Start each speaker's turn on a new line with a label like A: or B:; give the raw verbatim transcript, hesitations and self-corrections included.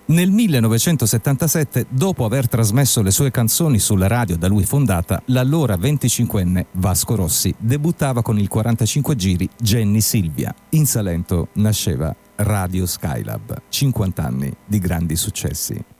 A: Nel millenovecentosettantasette, dopo aver trasmesso le sue canzoni sulla radio da lui fondata, l'allora venticinquenne Vasco Rossi debuttava con il quarantacinque giri Jenny Silvia. In Salento nasceva Radio Skylab, cinquanta anni di grandi successi.